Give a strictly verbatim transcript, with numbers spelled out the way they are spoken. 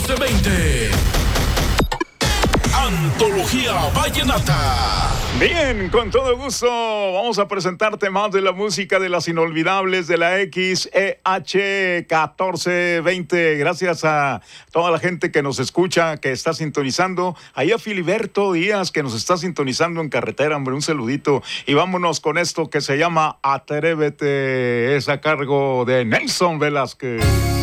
catorce veinte. Antología Vallenata. Bien, con todo gusto vamos a presentarte más de la música de las inolvidables de la X E H catorce veinte. Gracias a toda la gente que nos escucha, que está sintonizando. Ahí a Filiberto Díaz, que nos está sintonizando en carretera, hombre, un saludito. Y vámonos con esto que se llama Atrévete. Es a cargo de Nelson Velázquez.